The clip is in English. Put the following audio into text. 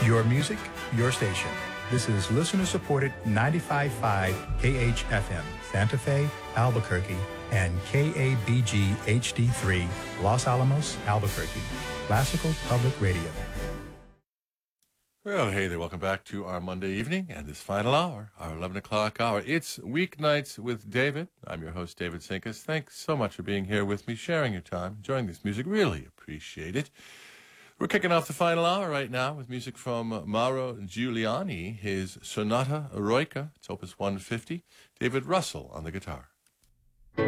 Your music, your station. This is listener-supported 95.5 KHFM, Santa Fe, Albuquerque, and KABG HD3, Los Alamos, Albuquerque. Classical Public Radio. Well, hey there. Welcome back to our Monday evening and this final hour, our 11 o'clock hour. It's Weeknights with David. I'm your host, David Sinkus. Thanks so much for being here with me, sharing your time, enjoying this music. Really appreciate it. We're kicking off the final hour right now with music from Mauro Giuliani, his Sonata Eroica. It's Opus 150. David Russell on the guitar.